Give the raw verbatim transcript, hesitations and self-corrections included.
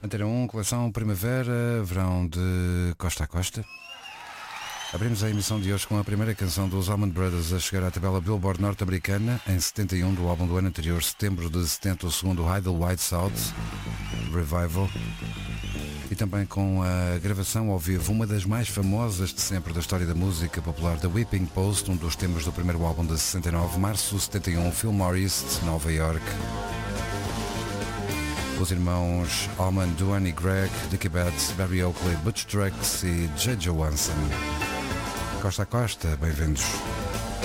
Antena um, coleção Primavera, verão de Costa a Costa. Abrimos a emissão de hoje com a primeira canção dos Allman Brothers a chegar à tabela Billboard norte-americana em setenta e um, do álbum do ano anterior, setembro de setenta, o segundo Idle White South, Revival. E também com a gravação ao vivo, uma das mais famosas de sempre da história da música popular, The Whipping Post, um dos temas do primeiro álbum de sessenta e nove, março de setenta e um, Fillmore East, Nova York. Os irmãos Allman, Duane e Greg, Dickie Betts, Barry Oakley, Butch Trucks e Jay Johansson. Costa a Costa, bem-vindos.